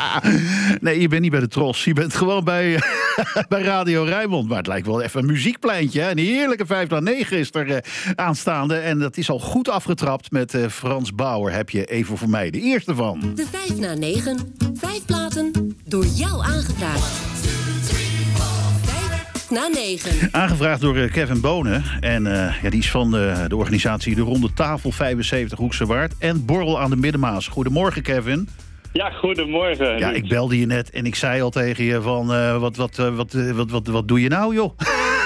Nee, je bent niet bij de Tros. Je bent gewoon bij Radio Rijnmond. Maar het lijkt wel even een muziekpleintje. Hè? Een heerlijke 5 na 9 is er aanstaande. En dat is al goed afgetrapt met Frans Bauer. Heb je even voor mij de eerste van. De 5 na 9. 5 platen door jou aangevraagd. 5 na 9. Aangevraagd door Kevin Bonen. En die is van de organisatie De Ronde Tafel 75 Hoekse Waard. En Borrel aan de Middenmaas. Goedemorgen, Kevin. Ja, goedemorgen. Ja, ik belde je net en ik zei al tegen je van... wat doe je nou, joh?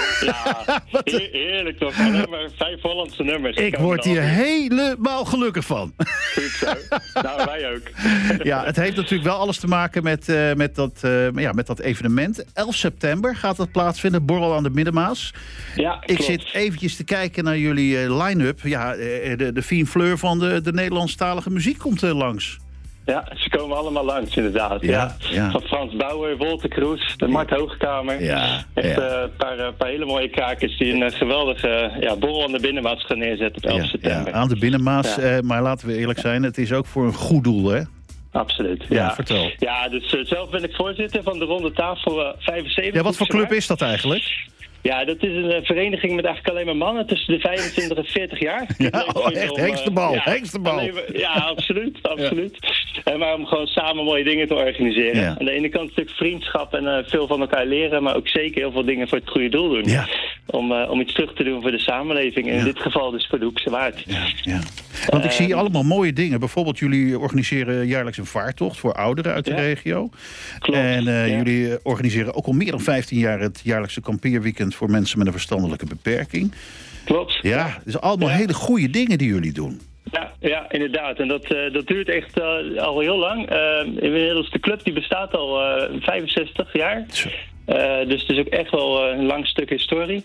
Ja, heerlijk toch. Alleen maar 5 Hollandse nummers. Ik word hier helemaal gelukkig van. Goed zo. Nou, wij ook. Ja, het heeft natuurlijk wel alles te maken met dat evenement. 11 september gaat dat plaatsvinden, Borrel aan de Middenmaas. Ja, klopt. Ik zit eventjes te kijken naar jullie line-up. Ja, de fine fleur van de Nederlandstalige muziek komt langs. Ja, ze komen allemaal langs inderdaad. Ja. Van Frans Bauer, Wolter Kroes, de Mart Hoogkamer. Ja, echt een paar hele mooie krakers die een geweldige Borrel aan de Binnenmaas gaan neerzetten op 11 september. Ja, aan de Binnenmaas, maar laten we eerlijk zijn, het is ook voor een goed doel, hè? Absoluut, ja. Vertel. Ja, dus zelf ben ik voorzitter van de Ronde Tafel 75. Ja, wat voor club is dat eigenlijk? Ja, dat is een vereniging met eigenlijk alleen maar mannen tussen de 25 en 40 jaar. Ja, echt, hengstebal. Ja, absoluut. Maar om gewoon samen mooie dingen te organiseren. Ja. Aan de ene kant een stuk vriendschap en veel van elkaar leren, maar ook zeker heel veel dingen voor het goede doel doen. Ja. Om iets terug te doen voor de samenleving. En in dit geval dus voor de Hoekse Waard. Ja. Want ik zie allemaal mooie dingen. Bijvoorbeeld, jullie organiseren jaarlijks een vaartocht voor ouderen uit de regio. Klopt. En jullie organiseren ook al meer dan 15 jaar het jaarlijkse kampeerweekend voor mensen met een verstandelijke beperking. Klopt. Ja, dus allemaal hele goede dingen die jullie doen. Ja, inderdaad. En dat duurt echt al heel lang. Inmiddels de club die bestaat al 65 jaar. Dus het is ook echt wel een lang stuk historie.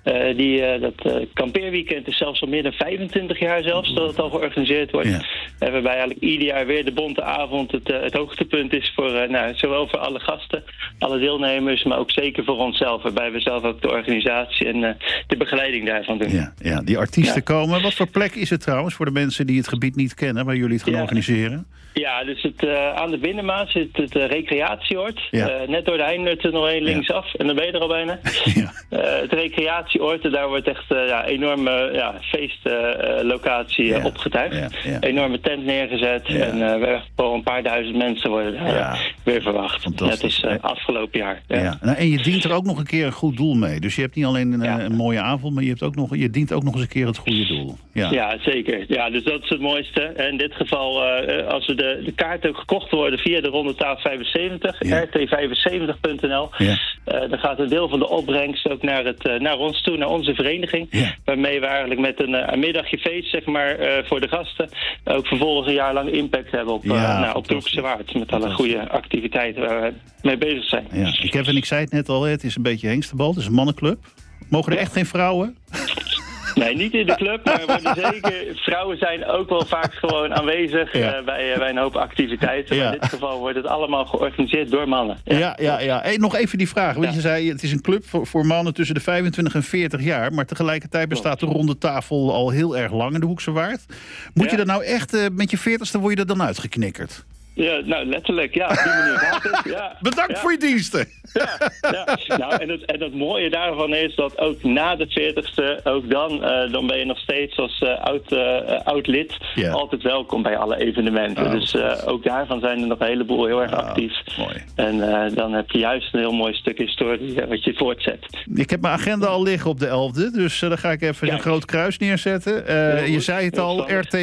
Ja. Dat kampeerweekend is zelfs al meer dan 25 jaar zelfs dat het al georganiseerd wordt. Ja. Waarbij eigenlijk ieder jaar weer de bonte avond het hoogtepunt is voor zowel voor alle gasten, alle deelnemers, maar ook zeker voor onszelf. Waarbij we zelf ook de organisatie en de begeleiding daarvan doen. Ja, die artiesten komen. Wat voor plek is het trouwens voor de mensen die het gebied niet kennen, waar jullie het gaan organiseren? Ja, dus aan de Binnenmaas zit het recreatieoord. Net door de Heintunnel heen linksaf. En dan ben je er al bijna. Ja. Het recreatieoord, daar wordt echt enorme feestlocatie opgetuigd. Ja. Enorme tent neergezet. Ja. En wel een paar duizend mensen worden weer verwacht. Net als afgelopen jaar. Ja. Nou, en je dient er ook nog een keer een goed doel mee. Dus je hebt niet alleen een mooie avond, maar je dient ook nog eens een keer het goede doel. Ja, zeker. Ja, dus dat is het mooiste. En in dit geval, als we de kaarten ook gekocht worden via de Ronde Tafel 75, rt75.nl. Ja. Dan gaat een deel van de opbrengst ook naar ons toe, naar onze vereniging. Ja. Waarmee we eigenlijk met een middagje feest, zeg maar, voor de gasten ook vervolgens een jaar lang impact hebben op de Hoekse Waard. Met alle goede activiteiten waar we mee bezig zijn. Ja. Ik zei het net al, het is een beetje hengstebal. Het is een mannenclub. Mogen er echt geen vrouwen? Nee, niet in de club, maar zeker, vrouwen zijn ook wel vaak gewoon aanwezig bij een hoop activiteiten. Ja. Maar in dit geval wordt het allemaal georganiseerd door mannen. Ja. Hey, nog even die vraag. Want je zei, het is een club voor mannen tussen de 25 en 40 jaar. Maar tegelijkertijd bestaat de Ronde Tafel al heel erg lang in de Hoekse Waard. Moet je er nou echt, met je 40ste word je er dan uitgeknikkerd? Ja, nou letterlijk, op die manier gaat het. Ja. Bedankt voor je diensten. Ja. Nou, en het mooie daarvan is dat ook na de 40ste, ook dan ben je nog steeds als oud lid altijd welkom bij alle evenementen. Dus ook daarvan zijn er nog een heleboel heel erg actief. Mooi. En dan heb je juist een heel mooi stuk historie wat je voortzet. Ik heb mijn agenda al liggen op de 11e, dus dan ga ik even een groot kruis neerzetten. Je zei het al,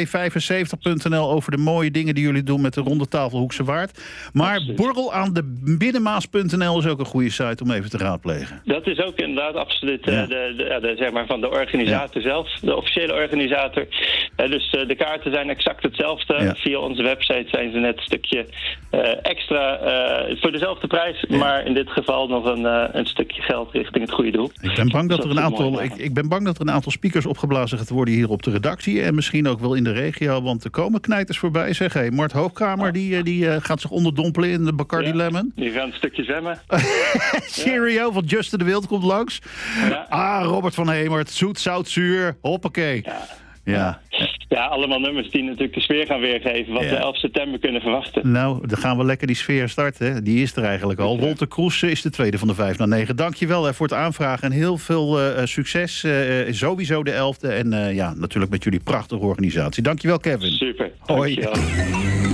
rt75.nl over de mooie dingen die jullie doen met de Ronde Tafel Hoekse Waard. Maar Borrel aan de Binnenmaas.nl is ook een goede site om even te raadplegen. Dat is ook inderdaad absoluut zeg maar van de organisator zelf, de officiële organisator. Dus de kaarten zijn exact hetzelfde. Ja. Via onze website zijn ze net een stukje extra voor dezelfde prijs, maar in dit geval nog een stukje geld richting het goede doel. Ik ben bang dat er een aantal speakers opgeblazen gaat worden hier op de redactie en misschien ook wel in de regio, want er komen knijters voorbij. Zeg, hey, Mart Hoogkamer die gaat zich onderdompelen in de Bacardi Lemon. Die gaat een stukje zwemmen. Cheerio van Justin de Wild komt langs. Ja. Robert van Hemert, zoet, zout, zuur. Hoppakee. Ja. Ja, allemaal nummers die natuurlijk de sfeer gaan weergeven... wat we 11 september kunnen verwachten. Nou, dan gaan we lekker die sfeer starten. Hè. Die is er eigenlijk al. Wolter Kroes is de tweede van de 5 naar 9. Dankjewel voor het aanvragen en heel veel succes. Sowieso de 11e en natuurlijk met jullie prachtige organisatie. Dankjewel, Kevin. Super, Hoi. dankjewel.